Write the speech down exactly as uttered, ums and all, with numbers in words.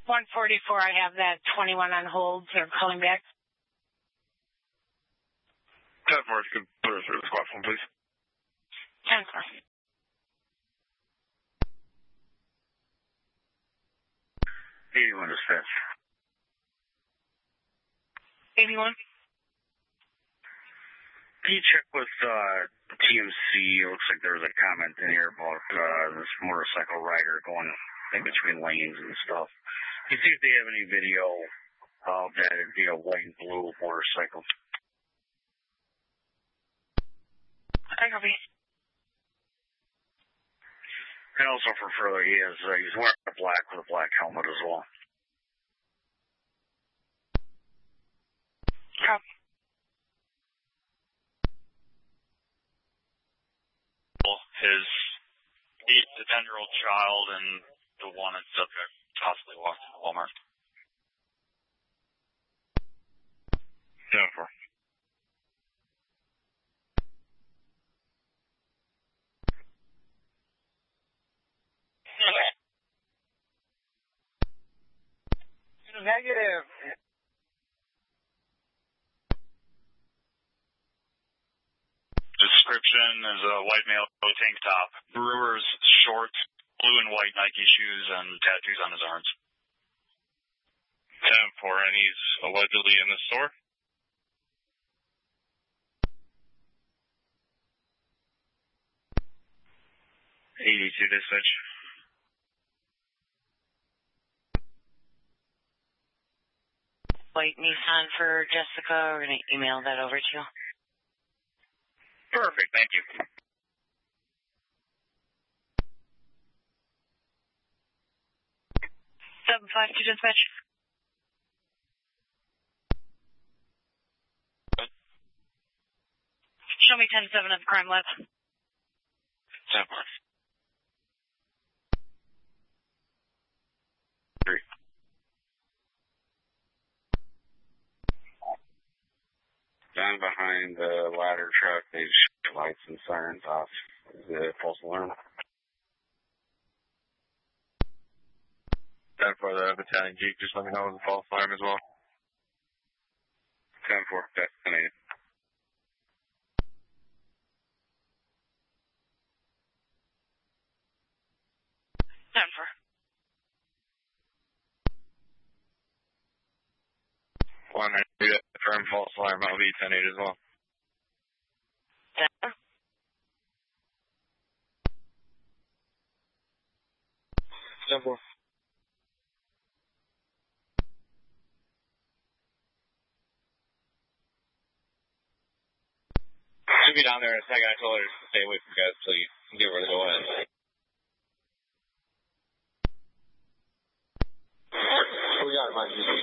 one forty-four, I have that twenty-one on hold. They're calling back. ten four, you can put her through the squad phone, please. ten four. eighty-one dispatch. eighty-one? Can you check with uh, the T M C? It looks like there's a comment in here about uh, this motorcycle rider going in between lanes and stuff. Can you see if they have any video of that? It'd be a white and blue motorcycle. I copy. And also for further, he is uh, he's wearing a black with a black helmet as well. Copy. His eight to ten year old child and the one and subject possibly walked into Walmart. ten four. Negative. Description is a white male tank top, Brewers shorts, blue and white Nike shoes, and tattoos on his arms. ten four, and he's allegedly in the store? eighty-two dispatch. White Nissan for Jessica. We're going to email that over to you. Perfect, thank you. seven five two dispatch. Show me ten seven at the crime lab. ten four. Three. Down behind the ladder truck, they shut lights and sirens off. Is it a false alarm? ten four, the battalion Jeep, just let me know it was a false alarm as well. ten four, designated. ten four. one ninety, confirm false alarm, I'll be ten eight as well. ten four. ten four. She'll be down there in a second. I told her to stay away from you guys until you can get rid of the one. We got it, mind you.